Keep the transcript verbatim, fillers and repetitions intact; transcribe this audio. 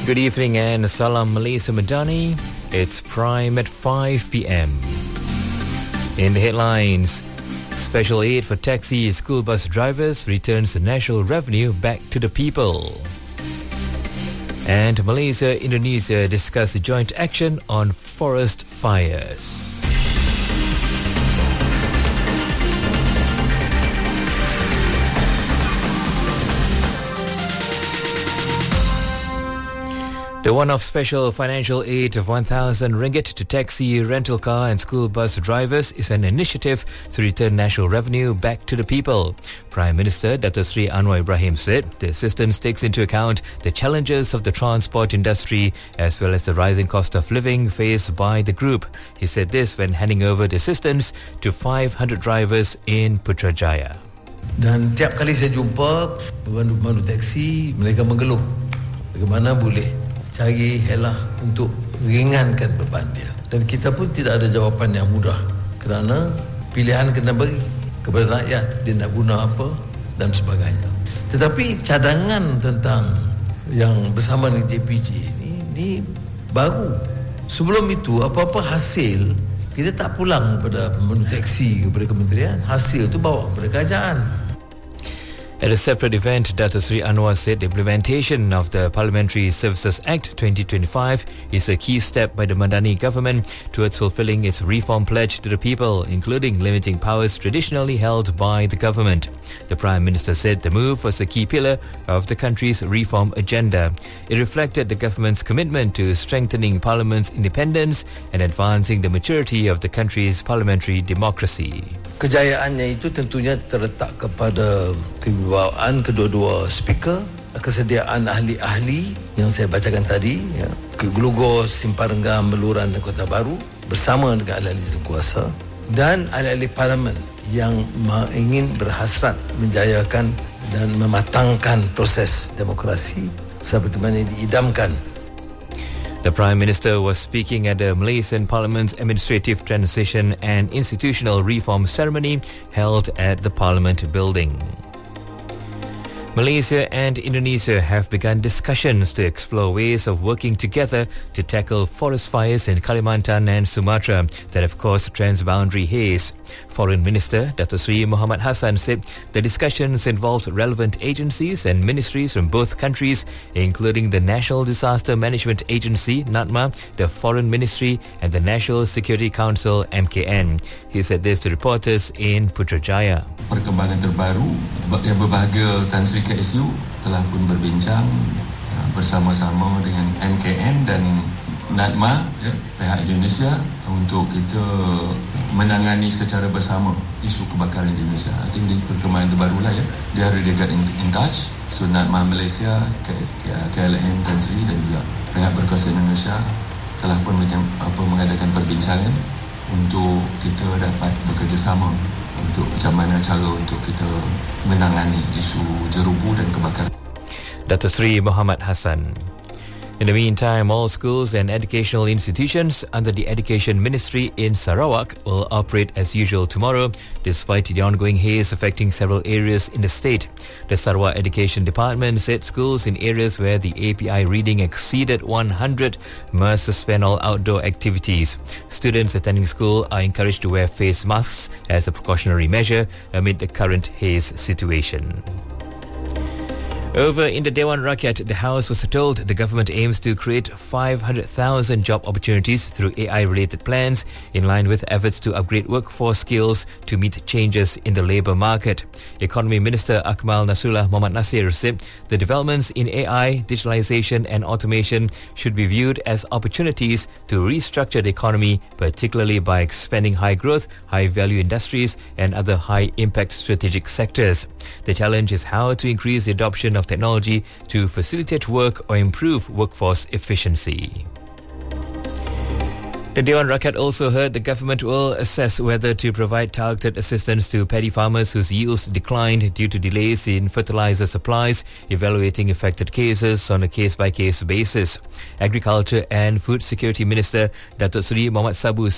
Good evening and Salam Malaysia Madani. It's Prime at five p.m. In the headlines, special aid for taxi school bus drivers returns the national revenue back to the people. And Malaysia-Indonesia discuss joint action on forest fires. The one-off special financial aid of one thousand ringgit to taxi, rental car and school bus drivers is an initiative to return national revenue back to the people. Prime Minister Dato Sri Anwar Ibrahim said the assistance takes into account the challenges of the transport industry as well as the rising cost of living faced by the group. He said this when handing over the assistance to five hundred drivers in Putrajaya. Dan tiap kali saya jumpa pemandu-pemandu taksi, mereka mengeluh bagaimana boleh cari helah untuk ringankan beban dia. Dan kita pun tidak ada jawapan yang mudah kerana pilihan kena beri kepada rakyat, dia nak guna apa dan sebagainya. Tetapi cadangan tentang yang bersama dengan J P J ini, ini baru. Sebelum itu, apa-apa hasil kita tak pulang kepada pemandu taksi, kepada kementerian. Hasil itu bawa kepada kerajaan. At a separate event, Dato Sri Anwar said the implementation of the Parliamentary Services Act twenty twenty-five is a key step by the Madani government towards fulfilling its reform pledge to the people, including limiting powers traditionally held by the government. The Prime Minister said the move was a key pillar of the country's reform agenda. It reflected the government's commitment to strengthening Parliament's independence and advancing the maturity of the country's parliamentary democracy. Kejayaannya itu tentunya terletak kepada kewibawaan kedua-dua speaker, kesediaan ahli-ahli yang saya bacakan tadi, ya, ke Glogos, Simpang Renggam, Beluran dan Kota Baru bersama dengan ahli-ahli kuasa dan ahli-ahli parlimen yang ingin berhasrat menjayakan dan mematangkan proses demokrasi seperti mana diidamkan. The Prime Minister was speaking at the Malaysian Parliament's Administrative Transition and Institutional Reform Ceremony held at the Parliament building. Malaysia and Indonesia have begun discussions to explore ways of working together to tackle forest fires in Kalimantan and Sumatra that have caused transboundary haze. Foreign Minister Dato Sri Mohamad Hassan said the discussions involved relevant agencies and ministries from both countries, including the National Disaster Management Agency (NADMA), the Foreign Ministry and the National Security Council (M K N). He said this to reporters in Putrajaya. Perkembangan terbaru yang berbahagia Tan Sri K S U telah pun berbincang bersama-sama dengan M K N dan NADMA, ya, pihak Indonesia untuk kita menangani secara bersama isu kebakaran di Indonesia. I think ini perkembangan terbaru lah, ya. Dia harus dia get in, in touch. So NADMA Malaysia, K L M Tan Sri dan juga pihak berkuasa Indonesia telah pun apa, mengadakan perbincangan untuk kita dapat bekerjasama untuk macam mana cara untuk kita menangani isu jerubu dan kebakaran. Dato Sri Mohamad Hassan. In the meantime, all schools and educational institutions under the Education Ministry in Sarawak will operate as usual tomorrow, despite the ongoing haze affecting several areas in the state. The Sarawak Education Department said schools in areas where the A P I reading exceeded one hundred must suspend all outdoor activities. Students attending school are encouraged to wear face masks as a precautionary measure amid the current haze situation. Over in the Dewan Rakyat, the House was told the government aims to create five hundred thousand job opportunities through A I-related plans in line with efforts to upgrade workforce skills to meet changes in the labour market. Economy Minister Akmal Nasrullah Mohamad Nasir said the developments in A I, digitalisation and automation should be viewed as opportunities to restructure the economy, particularly by expanding high-growth, high-value industries and other high-impact strategic sectors. The challenge is how to increase the adoption of technology to facilitate work or improve workforce efficiency. The Dewan Rakyat also heard the government will assess whether to provide targeted assistance to paddy farmers whose yields declined due to delays in fertilizer supplies, evaluating affected cases on a case-by-case basis. Agriculture and Food Security Minister Dato Sri Mohamad Sabu